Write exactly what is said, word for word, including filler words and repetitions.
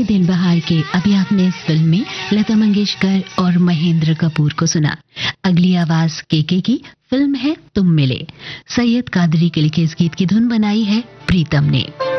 आए दिन बहार के। अभी आपने इस फिल्म में लता मंगेशकर और महेंद्र कपूर को सुना। अगली आवाज केके की। फिल्म है तुम मिले। सैयद कादरी के लिखे इस गीत की धुन बनाई है प्रीतम ने।